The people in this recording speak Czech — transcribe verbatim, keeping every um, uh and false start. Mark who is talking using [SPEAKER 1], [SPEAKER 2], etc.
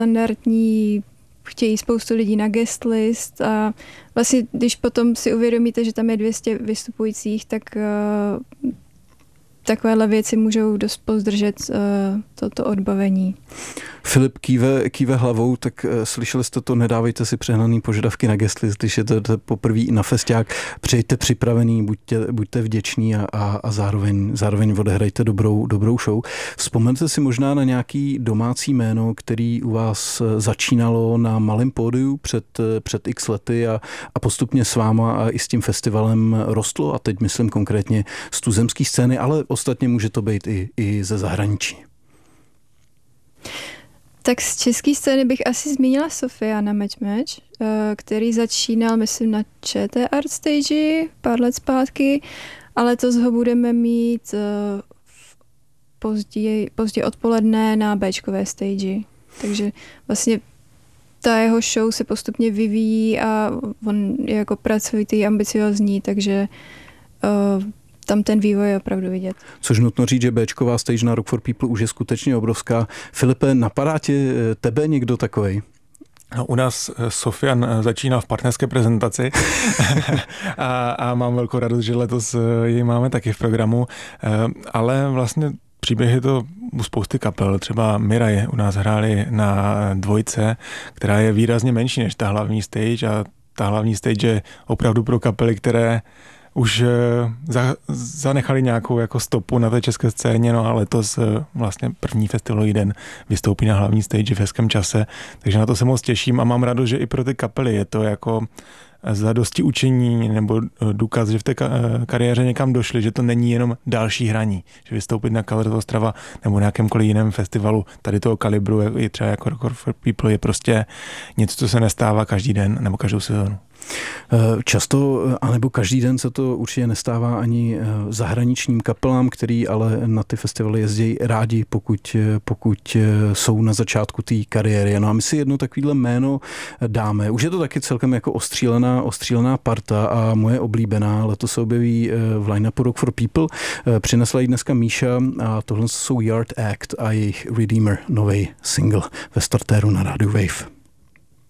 [SPEAKER 1] standardní, chtějí spoustu lidí na guest list a vlastně, když potom si uvědomíte, že tam je dvě stě vystupujících, tak uh, takovéhle věci můžou dost pozdržet uh, toto odbavení.
[SPEAKER 2] Filip kýve, kýve hlavou, tak uh, slyšeli jste to, nedávejte si přehnaný požadavky na guest list, když jdete poprvé na festiák, přijďte připravený, buďte, buďte vděční a, a, a zároveň, zároveň odehrajte dobrou, dobrou show. Vzpomeňte si možná na nějaký domácí jméno, který u vás začínalo na malém pódiu před, před x lety a, a postupně s váma a i s tím festivalem rostlo, a teď myslím konkrétně z tuzemské scény, ale ostatně může to být i, i ze zahraničí.
[SPEAKER 1] Tak z české scény bych asi zmínila Sofiana Match Match, který začínal, myslím, na ČT Art Stage pár let zpátky, ale to ho budeme mít později, později odpoledne na Bčkové stage. Takže vlastně ta jeho show se postupně vyvíjí a on je jako pracovitý, ambiciozní, takže uh, tam ten vývoj je opravdu vidět.
[SPEAKER 2] Což nutno říct, že Bčková stage na Rock for People už je skutečně obrovská. Filipe, napadá tě tebe někdo takovej?
[SPEAKER 3] No, u nás Sofian začíná v partnerské prezentaci a, a mám velkou radost, že letos ji máme taky v programu, ale vlastně příběh je to u spousty kapel. Třeba Miraj u nás hráli na dvojce, která je výrazně menší než ta hlavní stage, a ta hlavní stage je opravdu pro kapely, které už za, zanechali nějakou jako stopu na té české scéně, no a letos vlastně první festivalový den vystoupí na hlavní stage v hezkém čase, takže na to se moc těším a mám radost, že i pro ty kapely je to jako za dosti učení nebo důkaz, že v té kariéře někam došli, že to není jenom další hraní, že vystoupit na Colors Ostrava nebo nějakémkoliv jiném festivalu tady toho kalibru, i třeba jako Rock for People, je prostě něco, co se nestává každý den nebo každou sezónu.
[SPEAKER 2] Často, anebo každý den se to určitě nestává ani zahraničním kapelám, který ale na ty festivaly jezdí rádi, pokud, pokud jsou na začátku té kariéry. No a my si jedno takovýhle jméno dáme. Už je to taky celkem jako ostřílená, ostřílená parta a moje oblíbená. Letos se objeví v line-upu Rock for People. Přinesla ji dneska Míša a tohle jsou Yard Act a jejich Redeemer, nový single ve startéru na Radio Wave.